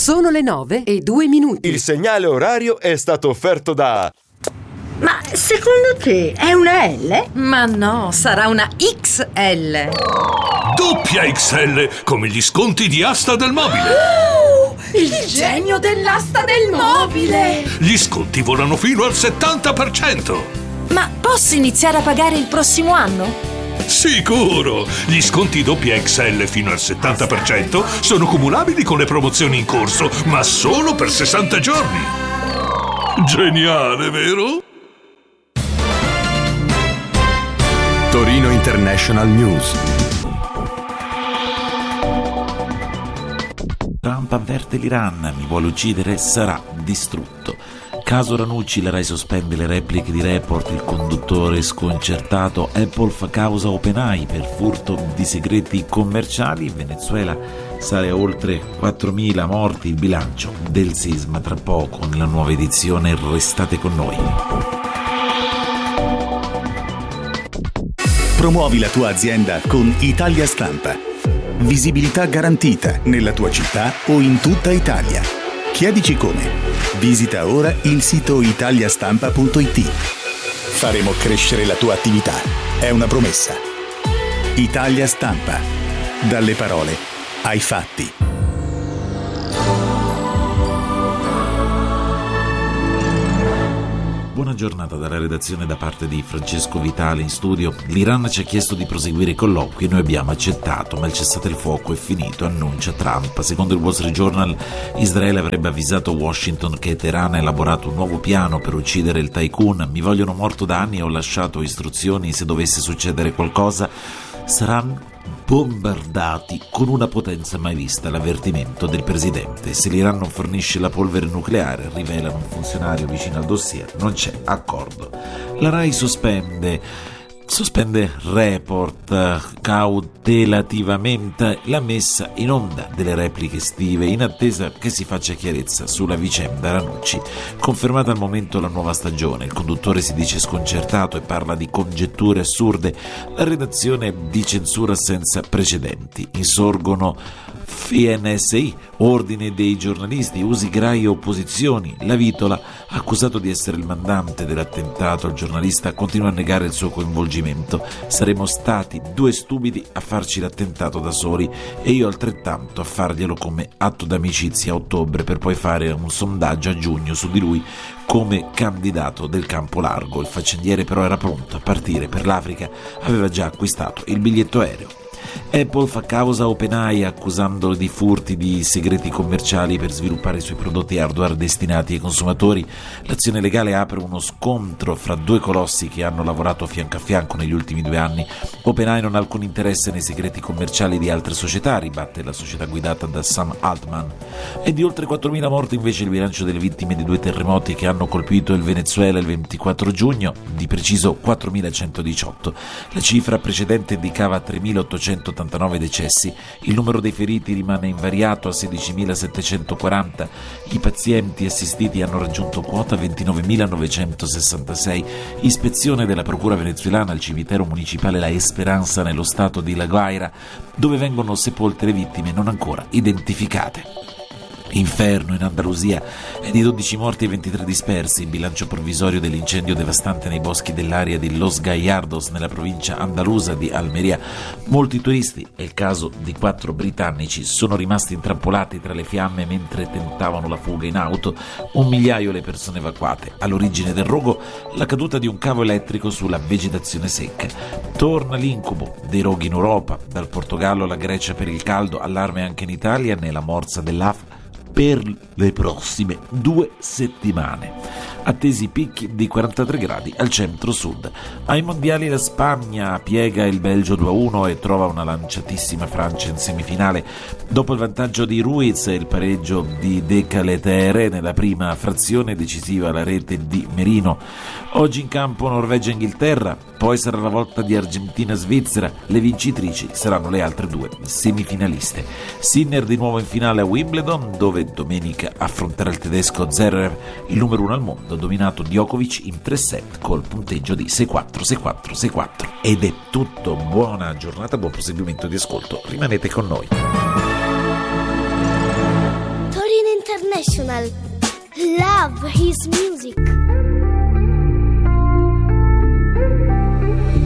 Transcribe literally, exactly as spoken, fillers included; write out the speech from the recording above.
Sono le nove e due minuti. Il segnale orario è stato offerto da... Ma secondo te è una L? Ma no, sarà una X L. Doppia X L, come gli sconti di Asta del Mobile. Oh, il genio dell'asta del mobile. Gli sconti volano fino al settanta per cento. Ma posso iniziare a pagare il prossimo anno? Sicuro! Gli sconti doppia X L fino al settanta per cento sono cumulabili con le promozioni in corso, ma solo per sessanta giorni. Geniale, vero? Torino International News. Trump avverte l'Iran, mi vuole uccidere, sarà distrutto. Caso Ranucci, la Rai sospende le repliche di Report, il conduttore sconcertato, Apple fa causa OpenAI per furto di segreti commerciali, in Venezuela sale a oltre quattromila morti il bilancio del sisma. Tra poco nella nuova edizione Restate con noi. Promuovi la tua azienda con Italia Stampa. Visibilità garantita nella tua città o in tutta Italia. Chiedici come. Visita ora il sito italiastampa punto it. Faremo crescere la tua attività. È una promessa. Italia Stampa. Dalle parole ai fatti. Buona giornata dalla redazione da parte di Francesco Vitale in studio. L'Iran ci ha chiesto di proseguire i colloqui e noi abbiamo accettato, ma il cessate il fuoco è finito, annuncia Trump. Secondo il Wall Street Journal, Israele avrebbe avvisato Washington che Teheran ha elaborato un nuovo piano per uccidere il tycoon. Mi vogliono morto da anni e ho lasciato istruzioni, se dovesse succedere qualcosa saranno bombardati con una potenza mai vista, l'avvertimento del presidente. Se l'Iran non fornisce la polvere nucleare, rivelano un funzionario vicino al dossier, non c'è accordo. La Rai sospende sospende Report cautelativamente la messa in onda delle repliche estive in attesa che si faccia chiarezza sulla vicenda Ranucci. Confermata al momento la nuova stagione, il conduttore si dice sconcertato e parla di congetture assurde, la redazione di censura senza precedenti. Insorgono F N S I, ordine dei giornalisti, usi grai e opposizioni. La Vitola, accusato di essere il mandante dell'attentato al giornalista, continua a negare il suo coinvolgimento. Saremmo stati due stupidi a farci l'attentato da soli e io altrettanto a farglielo come atto d'amicizia a ottobre, per poi fare un sondaggio a giugno su di lui come candidato del campo largo. Il faccendiere però era pronto a partire per l'Africa, aveva già acquistato il biglietto aereo. Apple fa causa a OpenAI accusandolo di furti di segreti commerciali per sviluppare i suoi prodotti hardware destinati ai consumatori. L'azione legale apre uno scontro fra due colossi che hanno lavorato fianco a fianco negli ultimi due anni. OpenAI non ha alcun interesse nei segreti commerciali di altre società, ribatte la società guidata da Sam Altman. E di oltre quattromila morti invece il bilancio delle vittime dei due terremoti che hanno colpito il Venezuela il ventiquattro giugno, di preciso quattromilacentodiciotto. La cifra precedente indicava tremilaottocentottantanove decessi, il numero dei feriti rimane invariato a sedicimilasettecentoquaranta, i pazienti assistiti hanno raggiunto quota ventinovemilanovecentosessantasei. Ispezione della procura venezuelana al cimitero municipale La Esperanza nello stato di La Guaira, dove vengono sepolte le vittime non ancora identificate. Inferno in Andalusia, è di dodici morti e ventitré dispersi il bilancio provvisorio dell'incendio devastante nei boschi dell'area di Los Gallardos nella provincia andalusa di Almeria. Molti turisti, è il caso di quattro britannici, sono rimasti intrappolati tra le fiamme mentre tentavano la fuga in auto. Un migliaio le persone evacuate. All'origine del rogo la caduta di un cavo elettrico sulla vegetazione secca. Torna l'incubo dei roghi in Europa, dal Portogallo alla Grecia per il caldo, allarme anche in Italia nella morsa dell'A F per le prossime due settimane. Attesi picchi di quarantatré gradi al centro-sud. Ai mondiali la Spagna piega il Belgio due a uno e trova una lanciatissima Francia in semifinale. Dopo il vantaggio di Ruiz e il pareggio di De Ketelaere nella prima frazione, decisiva la rete di Merino. Oggi in campo Norvegia-Inghilterra, poi sarà la volta di Argentina-Svizzera. Le vincitrici saranno le altre due semifinaliste. Sinner di nuovo in finale a Wimbledon, dove domenica affronterà il tedesco Zverev, il numero uno al mondo, dominato Djokovic in tre set col punteggio di sei quattro sei quattro sei quattro. Ed è tutto, buona giornata, buon proseguimento di ascolto, rimanete con noi. Torino International. Love his music.